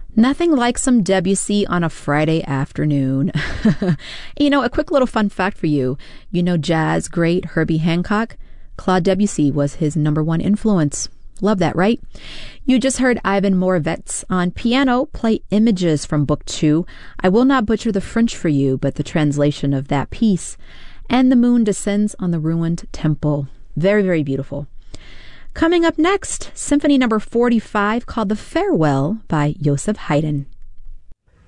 Nothing like some Debussy on a Friday afternoon. A quick little fun fact for you. You know jazz great Herbie Hancock? Claude Debussy was his number one influence. Love that, right? You just heard Ivan Moravec on piano play Images from Book 2. I will not butcher the French for you, but the translation of that piece. And the moon descends on the ruined temple. Very, very beautiful. Coming up next, Symphony number 45 called The Farewell by Joseph Haydn.